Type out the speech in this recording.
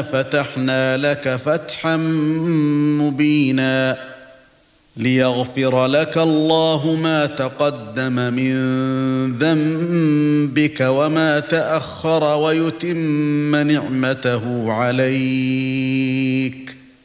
إِنَّا فَتَحْنَا لَكَ فَتْحًا مُبِينًا لِيَغْفِرَ لَكَ اللَّهُ مَا تَقَدَّمَ مِنْ ذَنبِكَ وَمَا تَأَخَّرَ وَيُتِمَّ نِعْمَتَهُ عَلَيْكَ